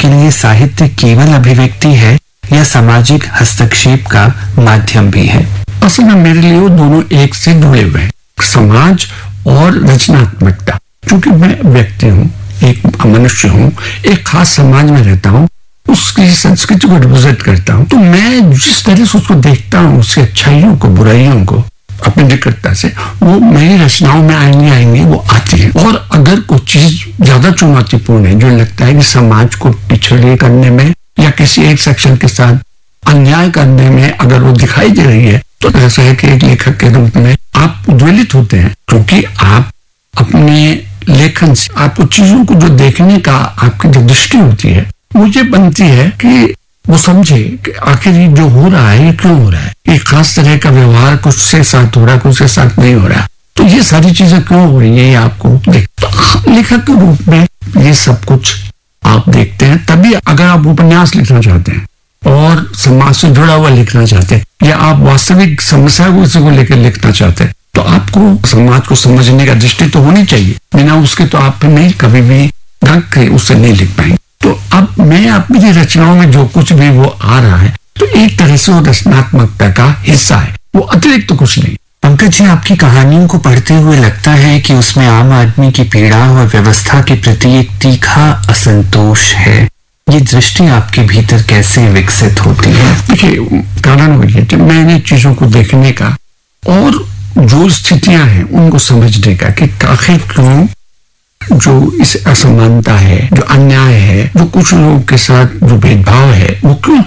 आपके लिए साहित्य केवल अभिव्यक्ति है या सामाजिक हस्तक्षेप का माध्यम भी है? असल में मेरे लिए वो दोनों एक से जुड़े हुए हैं, समाज और रचनात्मकता। क्योंकि मैं व्यक्ति हूँ, एक मनुष्य हूँ, एक खास समाज में रहता हूँ, उसकी संस्कृति को रिप्रेजेंट करता हूँ, तो मैं जिस तरह से उसको देखता हूँ, उसकी अच्छाइयों को, बुराइयों को अपनी निकटता से, वो मेरी रचनाओं में आएंगे वो आती है। और अगर कोई चीज ज्यादा चुनौतीपूर्ण है, जो लगता है कि समाज को पिछड़े करने में या किसी एक सेक्शन के साथ अन्याय करने में अगर वो दिखाई दे रही है, तो ऐसा है कि एक लेखक के रूप में आप उद्वेलित होते हैं, क्योंकि आप अपने लेखन से आपको चीजों को जो देखने का आपकी जो दृष्टि होती है, मुझे बनती है कि वो समझे कि आखिर ये जो हो रहा है ये क्यों हो रहा है, एक खास तरह का व्यवहार कुछ से साथ हो रहा है, कुछ के साथ नहीं हो रहा, तो ये सारी चीजें क्यों हो रही है, ये आपको देख, तो लेखक के रूप में ये सब कुछ आप देखते हैं। तभी अगर आप उपन्यास लिखना चाहते हैं और समाज से जुड़ा हुआ लिखना चाहते हैं, या आप वास्तविक समस्या को इसी को लेकर लिखना चाहते हैं, तो आपको समाज को समझने का दृष्टि तो होनी चाहिए। बिना उसके तो आप नहीं कभी भी ढंग के उससे नहीं लिख पाएंगे। तो अब मैं अपनी रचनाओं में जो कुछ भी वो आ रहा है, तो एक तरह से वो रचनात्मकता का हिस्सा है, वो अतिरिक्त तो कुछ नहीं। पंकज जी, आपकी कहानियों को पढ़ते हुए लगता है कि उसमें आम आदमी की पीड़ा और व्यवस्था के प्रति एक तीखा असंतोष है। ये दृष्टि आपके भीतर कैसे विकसित होती है? देखिए, कारण वही है कि मैंने चीजों को देखने का और जो स्थितियां हैं उनको समझने का, कि आखिर क्यों जो इस असमानता है, जो अन्याय है, जो कुछ लोगों के साथ जो भेदभाव है, वो क्यों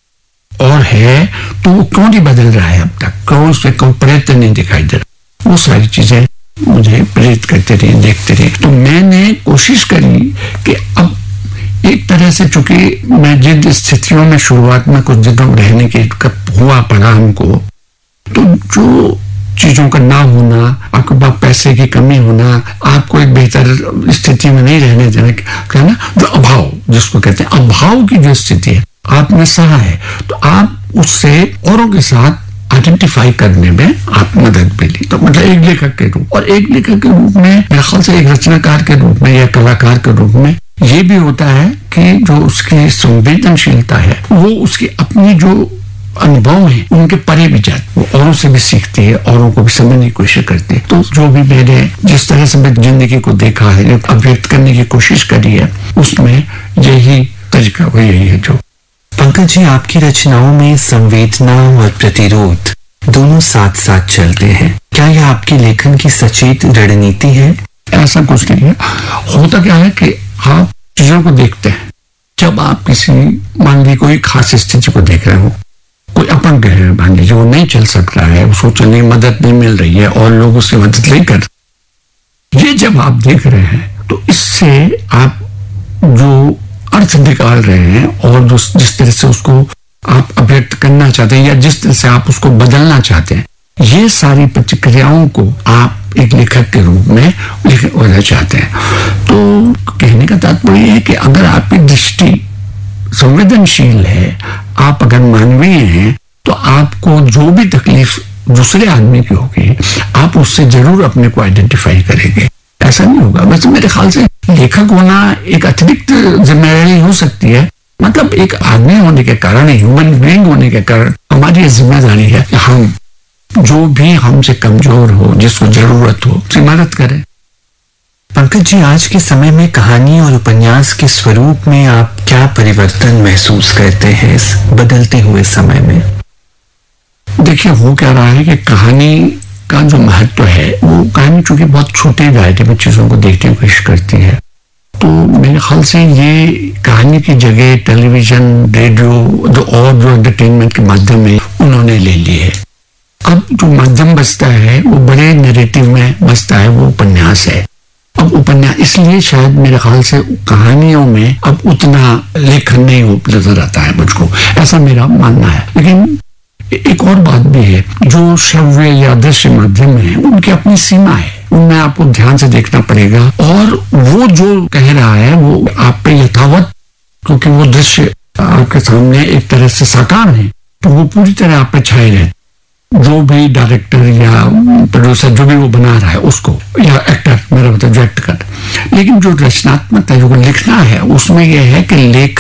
और है, तो वो क्यों नहीं बदल रहा है अब तक, क्यों उसमें कोई प्रयत्न नहीं दिखाई दे रहा। वो सारी चीजें मुझे प्रेरित करते रहे, देखते रहे। तो मैंने कोशिश करी कि अब एक तरह से, चूंकि मैं जिन स्थितियों में शुरुआत में कुछ दिनों रहने के हुआ पड़ा हमको, तो जो चीजों का ना होना, आपके पास पैसे की कमी होना, आपको एक बेहतर स्थिति में नहीं रहने देने का ना, जो अभाव जिसको कहते हैं, अभाव की जो स्थिति है आपने सहा है, तो आप उससे औरों के साथ आइडेंटिफाई करने में आप मदद मिली। तो मतलब एक लेखक के रूप, और एक लेखक के रूप में मेरे ख्याल से एक रचनाकार के रूप में या कलाकार के रूप में ये भी होता है कि जो उसकी संवेदनशीलता है, वो उसकी अपनी जो अनुभव है उनके परे भी जाते, वो औरों से भी सीखती है, औरों को भी समझने की कोशिश करती है। तो जो भी मैंने जिस तरह से मैं जिंदगी को देखा है, अभिव्यक्त करने की कोशिश करी है, उसमें यही तरीका वो यही है। जो पंकज जी, आपकी रचनाओं में संवेदना और प्रतिरोध दोनों साथ साथ चलते हैं। क्या यह आपकी लेखन की सचेत रणनीति है? ऐसा कुछ नहीं है। होता क्या है कि आप चीजों को देखते हैं, जब आप किसी मान लीजिए कोई खास स्थिति को देख रहे हो, कोई अपंग है मान लीजिए, वो नहीं चल सकता है, उसको चलने की मदद नहीं मिल रही है और लोग उसकी मदद नहीं कर, ये जब आप देख रहे हैं तो इससे आप जो अर्थ निकाल रहे हैं और जो जिस तरह से उसको आप अभिव्यक्त करना चाहते हैं या जिस तरह से आप उसको बदलना चाहते हैं, ये सारी प्रतिक्रियाओं को आप एक लेखक के रूप में लिखना चाहते हैं। तो कहने का तात्पर्य है कि अगर आपकी दृष्टि संवेदनशील है, आप अगर मानवीय हैं, तो आपको जो भी तकलीफ दूसरे आदमी की होगी, आप उससे जरूर अपने को आइडेंटिफाई करेंगे। ऐसा नहीं होगा। वैसे मेरे ख्याल से लेखक होना एक अतिरिक्त जिम्मेदारी हो सकती है, मतलब एक आदमी होने के कारण, ह्यूमन बीइंग होने के कारण हमारी जिम्मेदारी है कि हम जो भी हमसे कमजोर हो, जिसको जरूरत हो, उसकी मदद करें। पंकज जी, आज के समय में कहानी और उपन्यास के स्वरूप में आप क्या परिवर्तन महसूस करते हैं इस बदलते हुए समय में? देखिए, हो क्या रहा है कि कहानी का जो महत्व है, वो कहानी चूंकि बहुत छोटे दायरे में चीजों को देखने की कोशिश करती है, तो मेरे ख्याल से ये कहानी की जगह टेलीविजन, रेडियो, जो एंटरटेनमेंट के माध्यम है उन्होंने ले ली है। अब जो माध्यम बचता है वो बड़े नैरेटिव में बचता है, वो उपन्यास है। अब उपन्यास इसलिए शायद मेरे ख्याल से कहानियों में अब उतना लेखन नहीं हो नजर आता है मुझको, ऐसा मेरा मानना है। लेकिन एक और बात भी है, जो श्रव्य या दृश्य माध्यम है उनकी अपनी सीमा है, उनमें आपको ध्यान से देखना पड़ेगा, और वो जो कह रहा है वो आप पे यथावत, क्योंकि वो दृश्य आपके सामने एक तरह से साकार है, तो वो पूरी तरह आप पे छाए रहे। जो भी डायरेक्टर या प्रोड्यूसर जो भी वो बना रहा है उसको, या एक्टर, मेरा मतलब जो एक्ट कर, लेकिन जो रचनात्मक है, जो लिखना है, उसमें यह है कि लेखक